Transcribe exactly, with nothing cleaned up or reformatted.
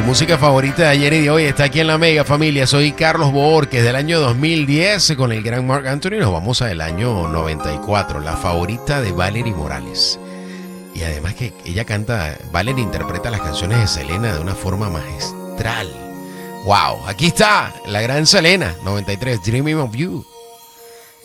tu música favorita de ayer y de hoy está aquí en la Mega Familia. Soy Carlos Borges del año dos mil diez con el gran Marc Anthony. Nos vamos al año noventa y cuatro, la favorita de Valerie Morales. Y además que ella canta, Valerie interpreta las canciones de Selena de una forma magistral. Wow, aquí está la gran Selena, noventa y tres, Dreaming of You.